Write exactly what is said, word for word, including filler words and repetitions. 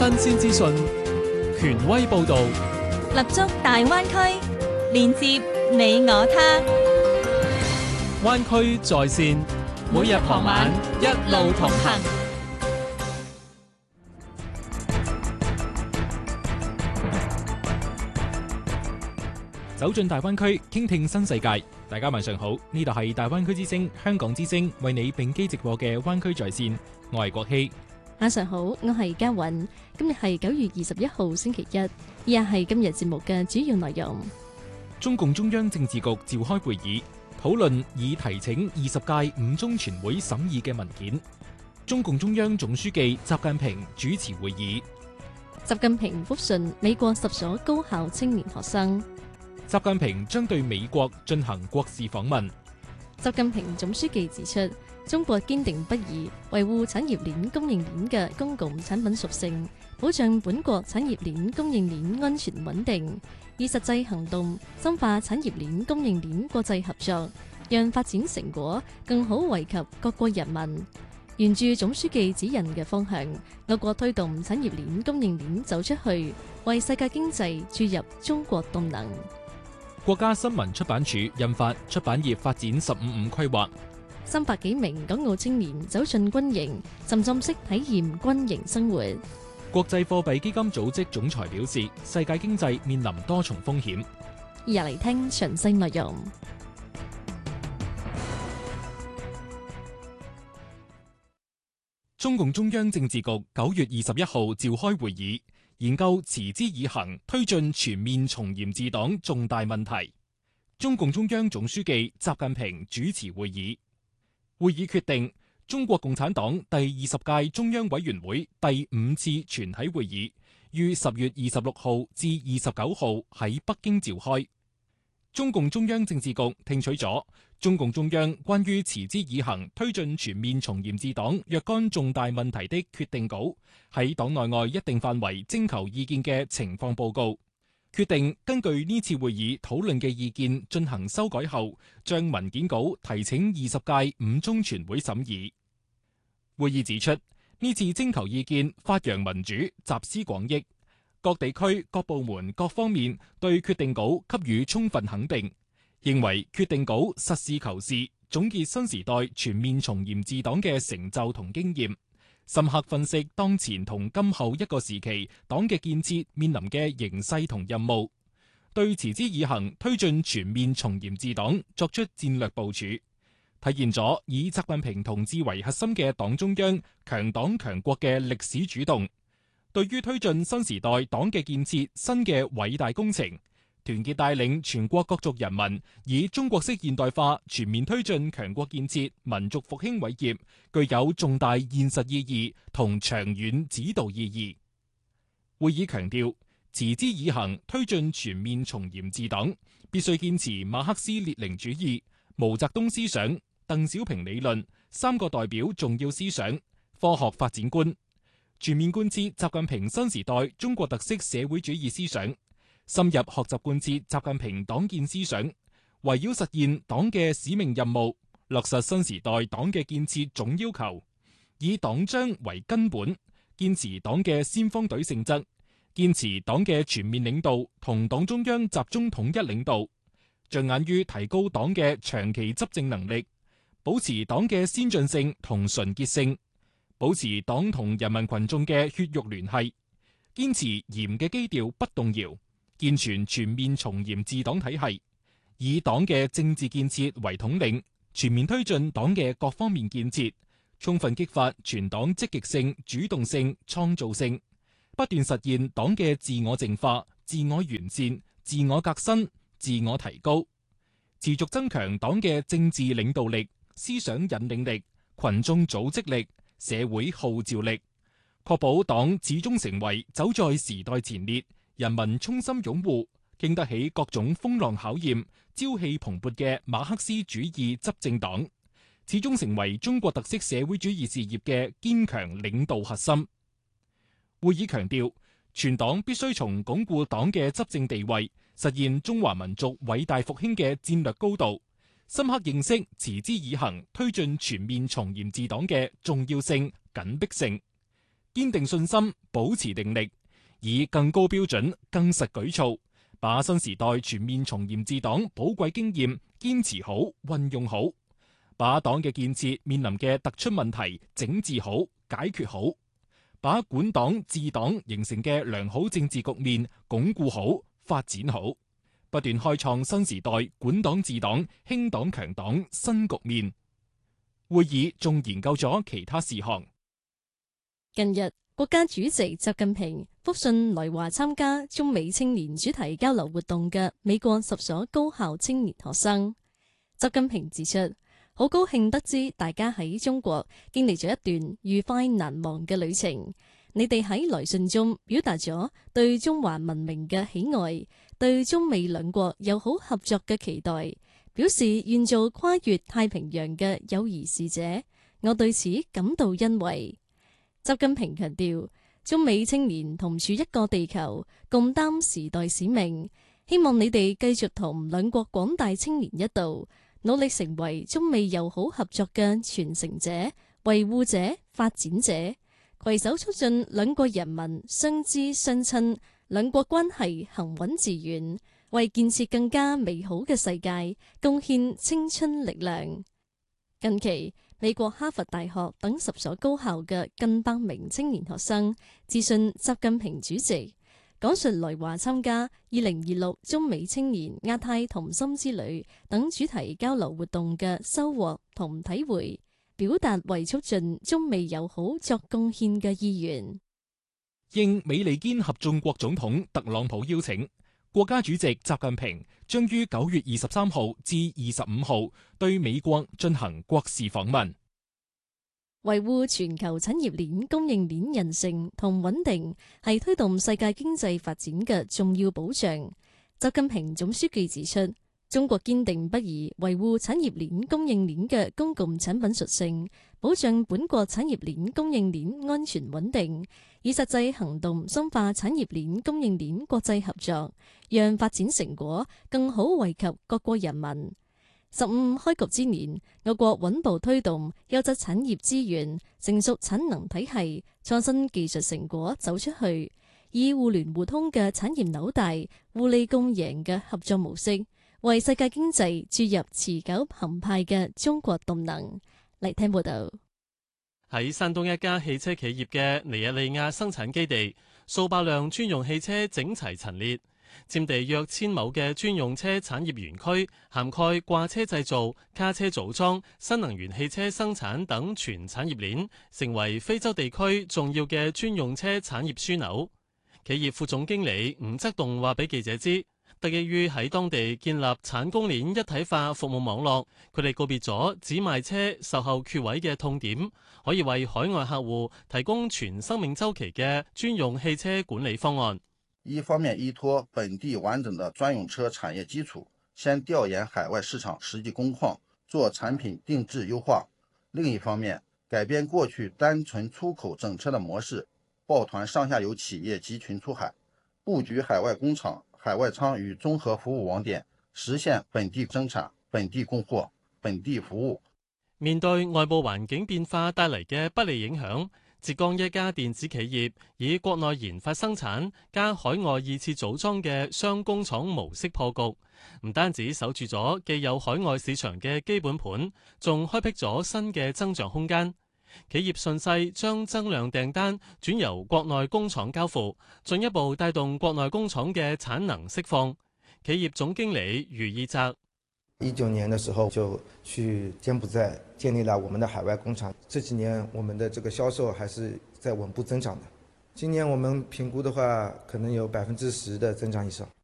新鮮資訊，權威報導， 立足大灣區，連接你我他。 灣區在線，每日傍晚一路同行。走進大灣區，傾聽新世界。大家晚上好，呢度係大灣區之聲、香港之聲為你並機直播嘅灣區在線，我係國希。 晚上好，我係嘉韻。今日係九月二十一號星期一，以下係今日節目嘅主要內容。 中共中央政治局召開會議，討論已提請二十屆五中全會審議嘅文件。中共中央總書記習近平主持會議。 習近平復信美國十所高校青年學生。 習近平將對美國進行國事訪問。 習近平總書記指出，中國堅定不移維護產業鏈供應鏈嘅公共產品屬性，保障本國產業鏈供應鏈安全穩定，以實際行動深化產業鏈供應鏈國際合作，讓發展成果更好惠及各國人民。沿住總書記指引嘅方向，我國推動產業鏈供應鏈走出去，為世界經濟注入中國動能。 國家新聞出版署印發《出版業發展十五五規劃》， 三百幾名港澳青年走進軍營，沉浸式體驗軍營生活。 國際貨幣基金組織總裁表示，世界經濟面臨多重風險。 入嚟聽詳細內容。 中共中央政治局九月二十一號召開會議，研究持之以恒推進全面從嚴治黨重大問題。中共中央總書記習近平主持會議。會議決定，中國共產黨第二十屆中央委員會第五次全體會議於十月二十六號至二十九號喺北京召開。中共中央政治局聽取咗中共中央關於持之以恒推進全面從嚴治黨若干重大問題的決定稿，喺黨內外一定範圍徵求意見嘅情況報告，決定根據呢次會議討論嘅意見進行修改後，將文件稿提請二十屆五中全會審議。會議指出，呢次徵求意見發揚民主，集思廣益。各地區、各部門、各方面對決定稿給予充分肯定，認為決定稿實事求是，總結新時代全面從嚴治黨嘅成就同經驗，深刻分析當前同今後一個時期黨嘅建設面臨嘅形勢同任務，對持之以恒推進全面從嚴治黨作出戰略部署，體現咗以習近平同志為核心嘅黨中央強黨強國嘅歷史主動。對於推進新時代黨嘅建設新嘅偉大工程，團結帶領全國各族人民以中國式現代化全面推進強國建設、民族復興偉業，具有重大現實意義同長遠指導意義。會議強調，持之以恒推進全面從嚴治黨，必須堅持馬克思列寧主義、毛澤東思想、鄧小平理論三個代表重要思想、科學發展觀，全面貫徹習近平新時代中國特色社會主義思想，深入學習貫徹習近平黨建思想，圍繞實現黨嘅使命任務，落實新時代黨嘅建設總要求，以黨章為根本，堅持黨嘅先鋒隊性質，堅持黨嘅全面領導同黨中央集中統一領導，着眼於提高黨嘅長期執政能力，保持黨嘅先進性同純潔性，保持黨同人民群眾嘅血肉聯繫，堅持嚴嘅基調不動搖，健全全面從嚴治黨體系，以黨嘅政治建設為統領，全面推進黨嘅各方面建設，充分激發全黨積極性、主動性、創造性，不斷實現黨嘅自我淨化、自我完善、自我革新、自我提高，持續增強黨嘅政治領導力、思想引領力、群眾組織力、社會號召力，確保黨始終成為走在時代前列、人民衷心擁護、經得起各種風浪考驗、朝氣蓬勃嘅馬克思主義執政黨，始終成為中國特色社會主義事業嘅堅強領導核心。會議強調，全黨必須從鞏固黨嘅執政地位、實現中華民族偉大復興嘅戰略高度，深刻認識持之以恒推進全面從嚴治黨嘅重要性、緊迫性， 堅定信心，保持定力，以更高標準、更實舉措，把新時代全面從嚴治黨寶貴經驗堅持好、運用好，把黨嘅建設面臨嘅突出問題整治好、解決好，把管黨治黨形成嘅良好政治局面鞏固好、發展好，不斷開創新時代管黨治黨、興黨強黨新局面。會議仲研究咗其他事項。 近日，國家主席習近平復信來華參加中美青年主題交流活動嘅美國十所高校青年學生。習近平指出，好高興得知大家喺中國經歷咗一段愉快難忘嘅旅程。你哋喺來信中表達咗對中華文明嘅喜愛，對中美兩國友好合作嘅期待，表示願做跨越太平洋嘅友誼使者。我對此感到欣慰。習近平強調，中美青年同處一個地球，共擔時代使命。希望你哋繼續同兩國廣大青年一道，努力成為中美友好合作嘅傳承者、維護者、發展者，攜手促進兩國人民相知相親，兩國關係行穩致遠，為建設更加美好嘅世界貢獻青春力量。近期，美國哈佛大學等十所高校嘅近百名青年學生致信習近平主席，講述來華參加二零二六中美青年亞太同心之旅等主題交流活動嘅收穫同體會，表達為促進中美友好作貢獻嘅意願。 應美利堅合眾國總統特朗普邀請，國家主席習近平將於九月二十三號至二十五號對美國進行國事訪問。 維護全球產業鏈供應鏈韌性同穩定係推動世界經濟發展嘅重要保障。習近平總書記指出，中國堅定不移維護產業鏈供應鏈嘅公共產品屬性，保障本國產業鏈供應鏈安全穩定，以實際行動深化產業鏈供應鏈國際合作，讓發展成果更好惠及各國人民。十五開局之年，我國穩步推動優質產業資源、成熟產能體系、創新技術成果走出去，以互聯互通嘅產業紐帶、互利共贏嘅合作模式，為世界經濟注入持久澎湃嘅中國動能。嚟聽報道。 喺山東一家汽車企業嘅尼日利亞生產基地，數百輛專用汽車整齊陳列。佔地約千畝嘅專用車產業園區，涵蓋掛車製造、卡車組裝、新能源汽車生產等全產業鏈，成為非洲地區重要嘅專用車產業樞紐。企業副總經理吳則棟話俾記者知，得益於喺當地建立產供鏈一體化服務網絡，佢哋告別咗只賣車售後缺位嘅痛點，可以為海外客戶提供全生命週期嘅專用汽車管理方案。 一方面依托本地完整的專用車產業基礎，先調研海外市場實際工況，做產品定制優化；另一方面，改變過去單純出口整車的模式，抱團上下游企業集群出海，佈局海外工廠、海外倉與綜合服務網點，實現本地生產、本地供貨、本地服務。 面對外部環境變化帶嚟嘅不利影響，浙江一家電子企業以國內研發生產加海外二次組裝嘅雙工廠模式破局，唔單止守住咗既有海外市場嘅基本盤，仲開闢咗新嘅增長空間。企業順勢將增量訂單轉由國內工廠交付，進一步帶動國內工廠嘅產能釋放。企業總經理余義澤。 一九年的時候就去柬埔寨建立了我們的海外工廠，這幾年我們的這個銷售還是在穩步增長的。今年我們評估的話，可能有百分之十的增長以上。